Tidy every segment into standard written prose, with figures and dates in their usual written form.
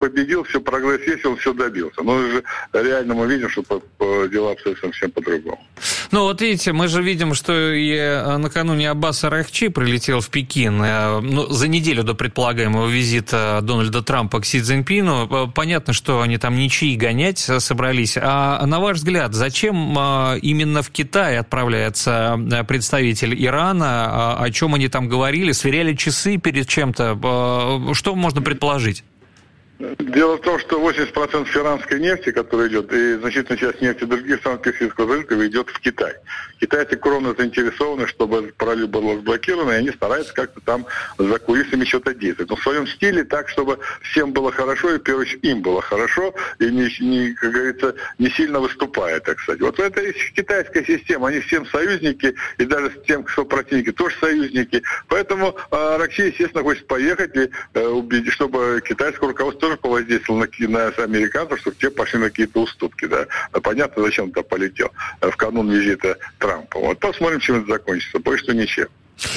победил, все, прогресс есть, он все добился. Но уже реально мы видим, что дела обстоят совсем по-другому. Ну, вот видите, мы же видим, что и накануне Аббас Аракчи прилетел в Пекин, за неделю до предполагаемого визита Дональда Трампа к Си Цзиньпину. Понятно, что они там ничьи гонять собрались. А на ваш взгляд, зачем именно в Китай отправляется представитель Ирана? О чем они там говорили? Сверяли часы перед чем-то? Что можно предположить? Дело в том, что 80% иранской нефти, которая идет, и значительная часть нефти других стран Персидского залива идет в Китай. Китайцы кровно заинтересованы, чтобы пролив был разблокирован, и они стараются как-то там за кулисами что-то действовать. Но в своем стиле так, чтобы всем было хорошо, и в первую очередь им было хорошо, и не, как говорится, не сильно выступая, так сказать. Вот это и китайская система, они всем союзники, и даже с тем, кто противники, тоже союзники. Поэтому Россия, естественно, хочет поехать и убедить, чтобы китайское руководство тоже повоздействовало на американцев, чтобы те пошли на какие-то уступки, да. Понятно, зачем туда полетел в канун визита Трампа. Вот посмотрим, чем это закончится. Больше что ничем.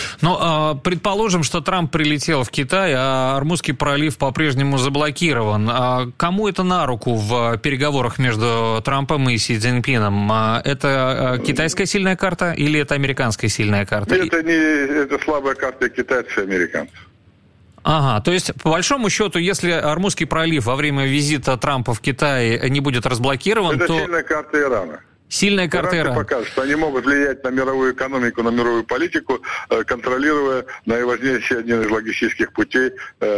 Ну, предположим, что Трамп прилетел в Китай, а Ормузский пролив по-прежнему заблокирован. Кому это на руку в переговорах между Трампом и Си Цзиньпином? Это китайская сильная карта или это американская сильная карта? Это слабая карта китайцев и американцев. Ага, то есть, по большому счету, если Ормузский пролив во время визита Трампа в Китай не будет разблокирован, это то... Это сильная карта Ирана. Сильная карта Ирана. Покажет, что они могут влиять на мировую экономику, на мировую политику, контролируя наиважнейший один из логистических путей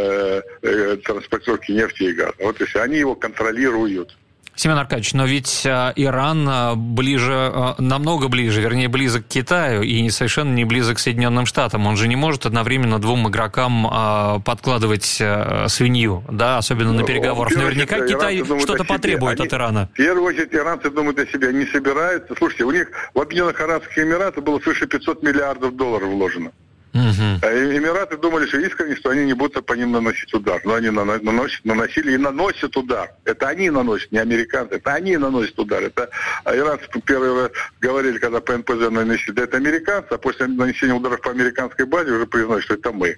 транспортировки нефти и газа. Вот и все. Они его контролируют. Семен Аркадьевич, но ведь Иран ближе, намного ближе, вернее, близок к Китаю и совершенно не близок к Соединенным Штатам. Он же не может одновременно двум игрокам подкладывать свинью, да, особенно на переговорах. Наверняка Китай что-то потребует от Ирана. В первую очередь, иранцы думают о себе, не собираются. Слушайте, у них в Объединенных Арабских Эмиратах было свыше 500 миллиардов долларов вложено. А Эмираты думали, что искренне, что они не будут по ним наносить удар. Но они наносили и наносят удар. Это они наносят, не американцы. Это они наносят удар. Это иранцы первый раз говорили, когда по НПЗ нанесли, да это американцы, а после нанесения ударов по американской базе уже признали, что это мы.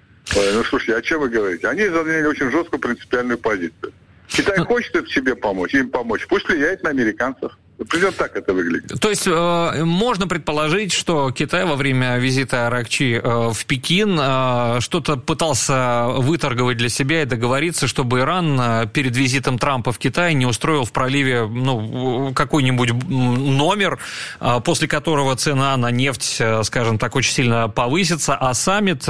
Ну, слушайте, о чем вы говорите? Они заняли очень жесткую принципиальную позицию. Китай хочет это себе помочь, им помочь. Пусть влияет на американцев. Примерно так это выглядит. То есть можно предположить, что Китай во время визита Аракчи в Пекин что-то пытался выторговать для себя и договориться, чтобы Иран перед визитом Трампа в Китай не устроил в проливе какой-нибудь номер, после которого цена на нефть, скажем так, очень сильно повысится, а саммит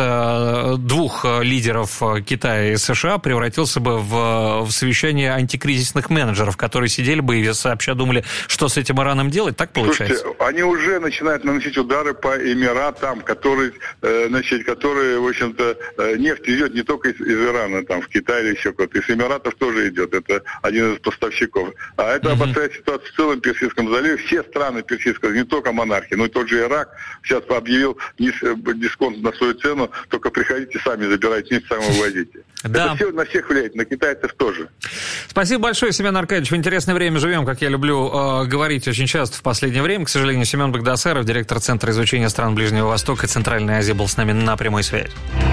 двух лидеров Китая и США превратился бы в совещание антикризисных менеджеров, которые сидели бы и сообща думали, что с этим Ираном делать, так получается? Слушайте, они уже начинают наносить удары по Эмиратам, которые, в общем-то, нефть идет не только из Ирана, там, в Китай или еще куда-то, из Эмиратов тоже идет, это один из поставщиков. А это обостряет ситуацию в целом Персидском заливе. Все страны Персидского, не только монархии, но и тот же Ирак сейчас объявил дисконт на свою цену, только приходите сами, забирайте нефть, сами вывозите. Да. Это все на всех влияет, на китайцев тоже. Спасибо большое, Семен Аркадьевич. В интересное время живем, как я люблю говорить очень часто в последнее время. К сожалению, Семен Багдасаров, директор Центра изучения стран Ближнего Востока и Центральной Азии, был с нами на прямой связи.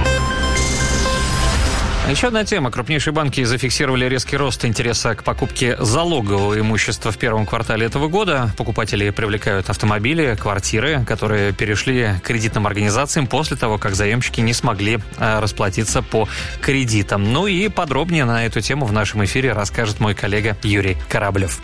Еще одна тема. Крупнейшие банки зафиксировали резкий рост интереса к покупке залогового имущества в первом квартале этого года. Покупатели привлекают автомобили, квартиры, которые перешли к кредитным организациям после того, как заемщики не смогли расплатиться по кредитам. Ну и подробнее на эту тему в нашем эфире расскажет мой коллега Юрий Кораблев.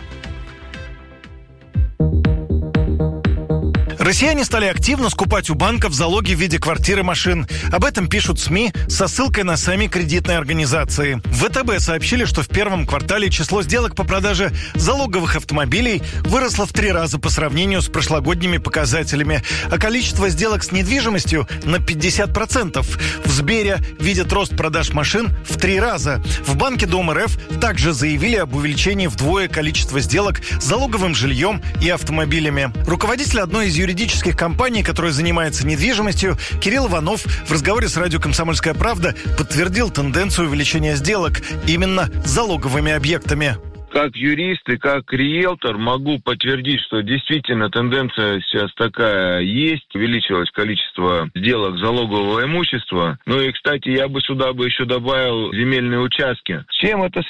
Россияне стали активно скупать у банков залоги в виде квартир и машин. Об этом пишут СМИ со ссылкой на сами кредитные организации. В ВТБ сообщили, что в первом квартале число сделок по продаже залоговых автомобилей выросло в 3 раза по сравнению с прошлогодними показателями, а количество сделок с недвижимостью на 50%. В Сбере видят рост продаж машин в 3 раза. В Банке Дом РФ также заявили об увеличении вдвое количества сделок с залоговым жильем и автомобилями. Руководитель одной из юридических компаний, которая занимается недвижимостью, Кирилл Иванов в разговоре с радио «Комсомольская правда» подтвердил тенденцию увеличения сделок именно с залоговыми объектами. Как юрист и как риэлтор могу подтвердить, что действительно тенденция сейчас такая есть. Увеличилось количество сделок залогового имущества. Ну и, кстати, я бы сюда еще добавил земельные участки. С чем это